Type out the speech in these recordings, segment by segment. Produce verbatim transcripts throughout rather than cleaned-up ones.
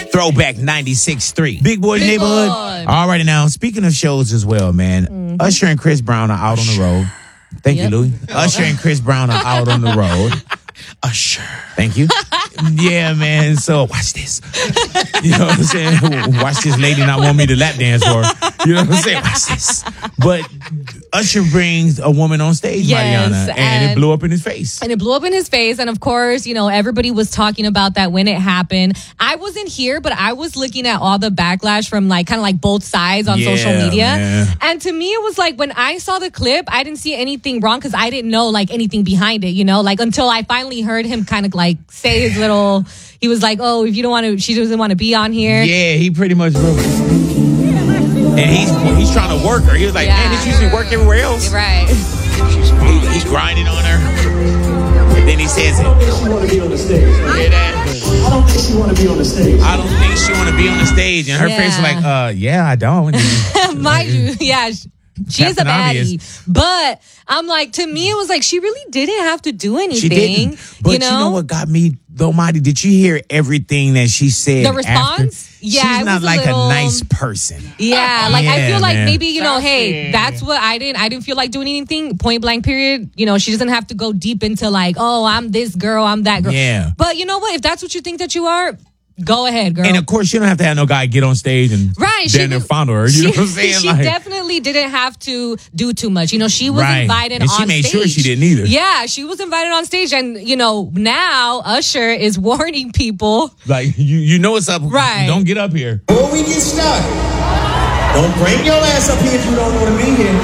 Throwback ninety-six point three. Big Boys Big Neighborhood. Boy. Alrighty now, speaking of shows as well, man. Mm-hmm. Usher and Chris Brown are out on the road. Thank Yep. you, Louis. Usher and Chris Brown are out on the road. Usher. Thank you. Yeah, man. So watch this. You know what I'm saying? Watch this lady not want me to lap dance for her. You know what I'm saying? Watch this. But Usher brings a woman on stage, Yes, Mariana, and, and- it blew up in his face. And it blew up in his face. And of course, you know, everybody was talking about that when it happened. I wasn't here, but I was looking at all the backlash from like kind of like both sides on Yeah, social media. man. And to me, it was like when I saw the clip, I didn't see anything wrong because I didn't know like anything behind it, you know, like until I finally heard him kind of like say his little, he was like, oh, if you don't want to, she doesn't want to be on here. Yeah, he pretty much broke it. And he's he's trying to work her. He was like, Yeah. man, this usually work everywhere else. Right. He, he's grinding on her. And then he says it. She want to be on the stage. You hear that? I don't think she want to be on the stage. I don't think she want to be on the stage. And her Yeah. face was like, uh, yeah, I don't. Mind you, yeah, sh- she is a Captain baddie. Obvious. But I'm like, to me, it was like she really didn't have to do anything. She didn't. But you know, what got me, though, Mighty? Did you hear everything that she said? The response? After? Yeah, She's it not was a like little- a nice person. Yeah, like I Yeah, feel like man. maybe, you know, hey, that's what I didn't I didn't feel like doing anything, point blank period. You know, she doesn't have to go deep into like, oh, I'm this girl, I'm that girl. Yeah. But you know what? If that's what you think that you are, go ahead, girl. And of course, you don't have to have no guy get on stage and Right, stand there was- fondle her. You she, know what I'm saying? She Like, definitely didn't have to do too much. You know, she was Right. invited And she on made stage. sure she didn't either. Yeah, she was invited on stage, and you know, now Usher is warning people. like you, you know what's up. Right. Don't get up here. Before we get started, don't bring your ass up here if you don't want to be here.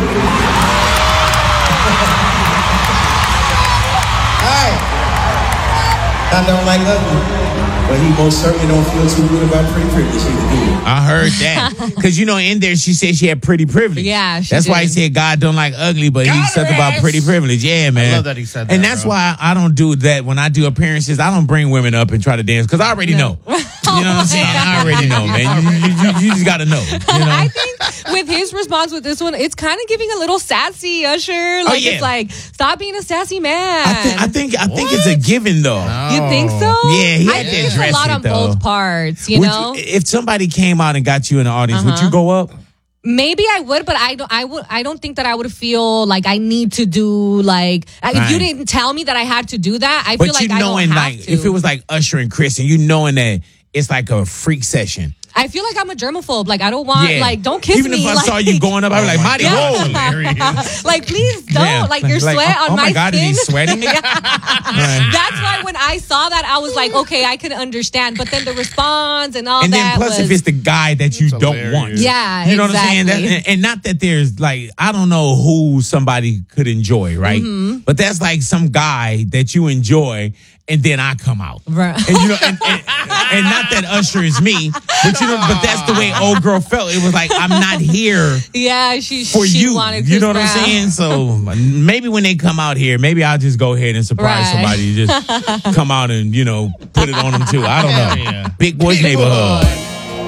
Alright. I don't like ugly, but he most certainly don't feel too good about pretty privilege either. I heard that. Because, you know, in there, she said she had pretty privilege. Yeah, she That's why he did. said God don't like ugly, but he Got said her about ass. pretty privilege. Yeah, man. love that he said And that, that's bro. why I don't do that when I do appearances. I don't bring women up and try to dance because I already know. You know what I'm saying? I already know, man. You, you, you, you just got to know. You know? I think with his response with this one, it's kind of giving a little sassy Usher. Like yeah. it's like, stop being a sassy man. I think I think I think it's a given though. you think so? Yeah, he I had to think it's address a lot it, on though. both parts. You Would know, if somebody came out and got you in the audience, would Uh-huh. you go up? maybe I would, but I don't. I would. I don't think that I would feel like I need to do like. If Right. you didn't tell me that I had to do that, I But feel like you I knowing don't have like to. if it was like Usher and Chris and you knowing that it's like a freak session. I feel like I'm a germaphobe. Like I don't want. Yeah. Like don't kiss Even me. if I like, saw you going up, I'd be like, Mighty, Yeah. whoa. Hilarious. like please don't. Yeah. Like your Like, sweat oh, on oh my, my God, skin. is he sweating? Right. That's why when I saw that, I was like, okay, I can understand. But then the response and all And then that plus was, if it's the guy that you It's don't hilarious. want. yeah, You know what I'm saying? exactly. That, and, and not that there's like, I don't know who somebody could enjoy, right? Mm-hmm. But that's like some guy that you enjoy and then I come out. Right. And you know, and, and, and not that Usher is me, but you know, but that's the way old girl felt. It was like, I'm not here Yeah, she for she you. wanted You Chris know what I'm Brown. saying? So maybe when they come out here, maybe I'll just go ahead and surprise Right. somebody. Just come out and, you know, put it on them too. I don't know. Yeah. Big Boys Big Neighborhood. Boy.